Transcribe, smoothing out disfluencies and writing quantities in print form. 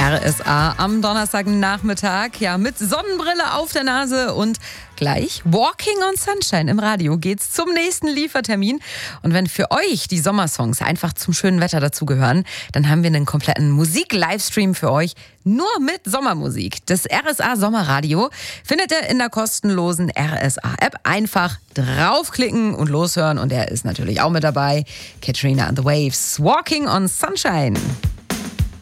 RSA am Donnerstagnachmittag, ja, mit Sonnenbrille auf der Nase und gleich Walking on Sunshine im Radio geht's zum nächsten Liefertermin. Und wenn für euch die Sommersongs einfach zum schönen Wetter dazugehören, dann haben wir einen kompletten Musik-Livestream für euch, nur mit Sommermusik. Das RSA Sommerradio findet ihr in der kostenlosen RSA-App. Einfach draufklicken und loshören. Und er ist natürlich auch mit dabei. Katrina and the Waves, Walking on Sunshine.